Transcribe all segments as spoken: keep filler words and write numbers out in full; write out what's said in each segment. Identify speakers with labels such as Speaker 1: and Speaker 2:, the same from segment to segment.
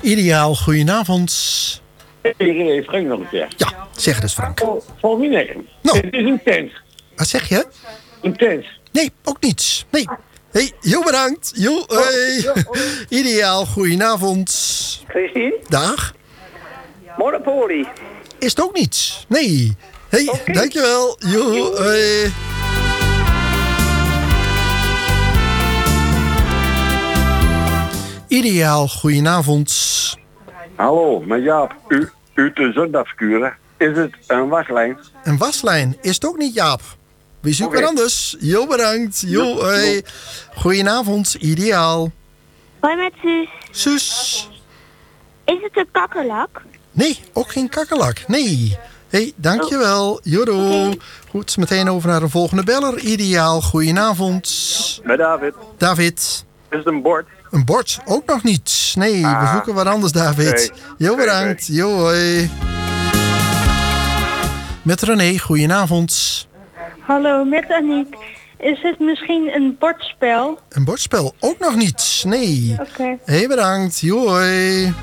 Speaker 1: Ideaal, goedenavond.
Speaker 2: Hier Frank nog een keer.
Speaker 1: Ja, zeg het eens, Frank.
Speaker 2: Volgens mij nee.
Speaker 1: Nou.
Speaker 2: Het is een tent.
Speaker 1: Wat zeg je?
Speaker 2: Een tent.
Speaker 1: Nee, ook niets. Nee. Hey, Jo, bedankt. Jo, hey. Ideaal, goedenavond.
Speaker 3: Christine?
Speaker 1: Dag.
Speaker 3: Monopoly.
Speaker 1: Is het ook niets? Nee. Hey,
Speaker 3: Okay.
Speaker 1: dankjewel. Jo, hey. Ideaal, goedenavond.
Speaker 2: Hallo, met Jaap. U, uit de zondagskuren. Is het een waslijn?
Speaker 1: Een waslijn. Is het ook niet, Jaap? Wie zoekt
Speaker 2: Oké.
Speaker 1: er anders? Jo, bedankt. Jo, hey. Goedenavond, ideaal.
Speaker 4: Hoi met Suus.
Speaker 1: Suus.
Speaker 4: Is het een kakkerlak?
Speaker 1: Nee, ook geen kakkerlak. Nee. Hey, dankjewel. Jodo. Goed, meteen over naar een volgende beller. Ideaal, goedenavond.
Speaker 2: Met David.
Speaker 1: David.
Speaker 2: Is het een bord?
Speaker 1: Een bord? Ook nog niet. Nee, we
Speaker 2: Ah.
Speaker 1: zoeken wat anders, David.
Speaker 2: Nee.
Speaker 1: Jo,
Speaker 2: Nee,
Speaker 1: bedankt. Jo, hoi. Met René, goedenavond.
Speaker 5: Hallo, met Aniek. Is het misschien een bordspel?
Speaker 1: Een bordspel? Ook nog niet. Nee.
Speaker 5: Oké.
Speaker 1: Hey, bedankt. Jo, hoi.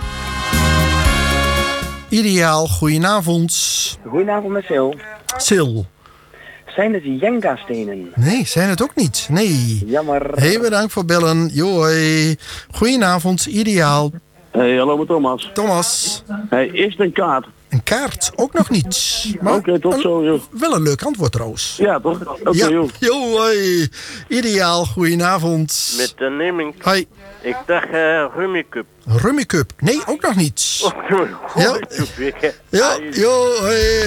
Speaker 1: Ideaal, goedenavond.
Speaker 3: Goedenavond met Sil.
Speaker 1: Sil.
Speaker 3: Zijn het Jenga-stenen?
Speaker 1: Nee, zijn het ook niet. Nee.
Speaker 3: Jammer.
Speaker 1: Hey, bedankt voor bellen. Jo, hoi. Goedenavond, ideaal.
Speaker 2: Hey, hallo met Thomas.
Speaker 1: Thomas.
Speaker 2: Hey, is het een kaart?
Speaker 1: Een kaart? Ook nog niet. Maar
Speaker 2: Oké, tot
Speaker 1: een-
Speaker 2: zo, joh.
Speaker 1: Wel een leuk antwoord, Roos.
Speaker 2: Ja, toch? Oké,
Speaker 1: Ja,
Speaker 2: joh.
Speaker 1: jo, hoi. Ideaal, goedenavond.
Speaker 6: Met de neming.
Speaker 1: Hoi.
Speaker 6: Ik dacht uh, Rummy Cup.
Speaker 1: Rummy Cup? Nee, ook nog niet.
Speaker 6: Oh,
Speaker 1: Ja. Ja, jo, hoi.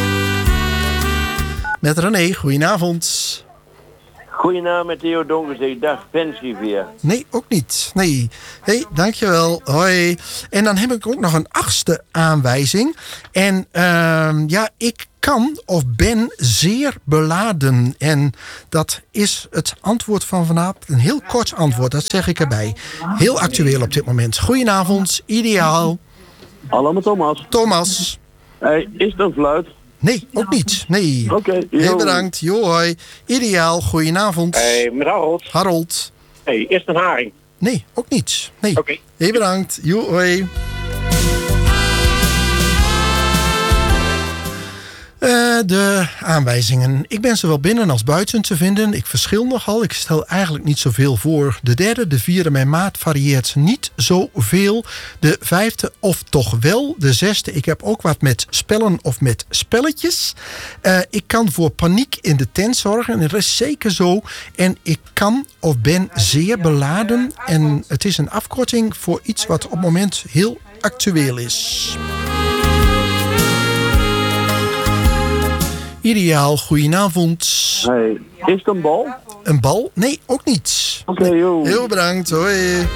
Speaker 1: Met René, goedenavond.
Speaker 6: Goedenavond met Theo Donkerzee. Dag, Pensievia.
Speaker 1: Nee, ook niet. Nee. Hey, dankjewel. Hoi. En dan heb ik ook nog een achtste aanwijzing. En ehm, ja, ik kan of ben zeer beladen. En dat is het antwoord van vanavond. Een heel kort antwoord, dat zeg ik erbij. Heel actueel op dit moment. Goedenavond, ideaal.
Speaker 2: Hallo met Thomas.
Speaker 1: Thomas.
Speaker 2: Hey, is het een fluit?
Speaker 1: Nee, ook niet. Nee.
Speaker 2: Oké,
Speaker 1: Heel
Speaker 2: joh.
Speaker 1: bedankt. Jo, hoi. Ideaal, goedenavond.
Speaker 7: Hey, met Harold.
Speaker 1: Harold.
Speaker 7: Hey, is het een haring?
Speaker 1: Nee, ook niet. Nee.
Speaker 7: Oké.
Speaker 1: Heel bedankt. Jo, hoi. Eh, de aanwijzingen. Ik ben zowel binnen als buiten te vinden. Ik verschil nogal. Ik stel eigenlijk niet zoveel voor. De derde, de vierde, mijn maat varieert niet zoveel. De vijfde, of toch wel. De zesde, ik heb ook wat met spellen of met spelletjes. Eh, ik kan voor paniek in de tent zorgen. En dat is zeker zo. En ik kan of ben zeer beladen. En het is een afkorting voor iets wat op het moment heel actueel is. Ideaal, goedenavond.
Speaker 2: Hey, is het een bal?
Speaker 1: Een bal? Nee, ook niet.
Speaker 2: Oké, joh.
Speaker 1: Heel bedankt, hoi.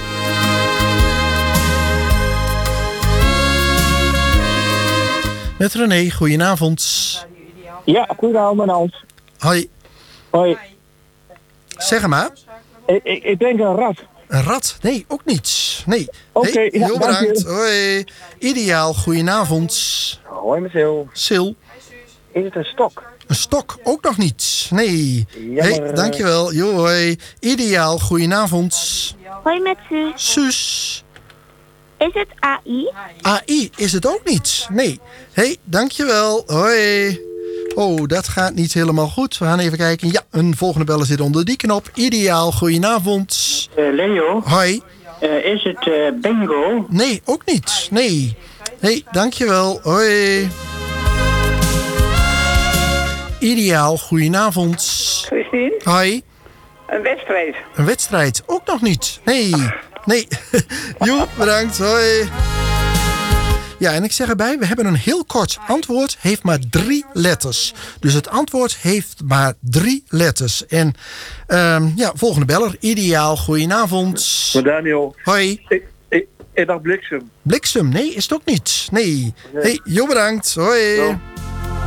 Speaker 1: Met René, goedenavond.
Speaker 3: Ja, goedenavond met Hans.
Speaker 1: Hoi,
Speaker 3: Hoi.
Speaker 1: zeg maar.
Speaker 3: Ik, ik, ik denk een rat.
Speaker 1: Een rat? Nee, ook niet. Nee.
Speaker 3: Oké,
Speaker 1: Hey,
Speaker 3: ja,
Speaker 1: heel
Speaker 3: dank
Speaker 1: bedankt.
Speaker 3: je.
Speaker 1: Hoi. Ideaal, goedenavond.
Speaker 3: Hoi met Sil.
Speaker 1: Sil,
Speaker 3: Is het een stok?
Speaker 1: een stok? Ook nog niet. Nee.
Speaker 3: Jammer.
Speaker 1: Hey, dankjewel. Jo, hoi. Ideaal, goedenavond.
Speaker 4: Hoi met Suus.
Speaker 1: Suus.
Speaker 4: Is het A I?
Speaker 1: A I is het ook niet. Nee. Hey, dankjewel. Hoi. Oh, dat gaat niet helemaal goed. We gaan even kijken. Ja, een volgende beller zit onder die knop. Ideaal, goedenavond.
Speaker 7: Uh, Leo,
Speaker 1: Hoi.
Speaker 7: uh, is het uh, bingo?
Speaker 1: Nee, ook niet. Nee. Hey, dankjewel. Hoi. Ideaal, goedenavond.
Speaker 3: Christine?
Speaker 1: Hoi.
Speaker 3: Een wedstrijd.
Speaker 1: Een wedstrijd? Ook nog niet. Nee. Nee. Jo, bedankt. Hoi. Ja, en ik zeg erbij, we hebben een heel kort antwoord. Heeft maar drie letters. Dus het antwoord heeft maar drie letters. En um, ja, volgende beller. Ideaal, goedenavond.
Speaker 2: Met Daniel.
Speaker 1: Hoi.
Speaker 2: Ik, ik, ik dacht bliksem.
Speaker 1: Bliksem? Nee, is het ook niet. Nee. Hey, Jo, bedankt. Hoi.
Speaker 2: Zo.